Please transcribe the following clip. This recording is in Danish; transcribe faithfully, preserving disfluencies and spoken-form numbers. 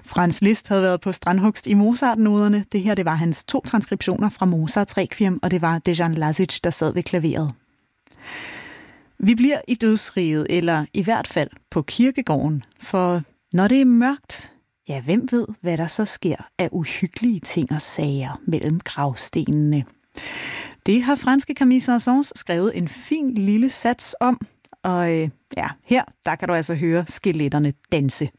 Franz Liszt havde været på strandhugst i Mozart-noderne. Det her det var hans to transkriptioner fra Mozarts Requiem, og det var Dejan Lazic, der sad ved klaveret. Vi bliver i dødsriget, eller i hvert fald på kirkegården, for når det er mørkt, ja, hvem ved, hvad der så sker af uhyggelige ting og sager mellem gravstenene. Det har franske Camille Saint-Saëns skrevet en fin lille sats om, og øh, ja, her der kan du altså høre skeletterne danse.